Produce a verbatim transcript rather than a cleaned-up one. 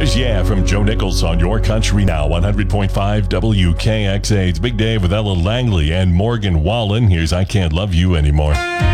Yeah, from Joe Nichols on Your Country Now, one hundred point five W K X A. It's Big Dave with Ella Langley and Morgan Wallen. Here's I Can't Love You Anymore.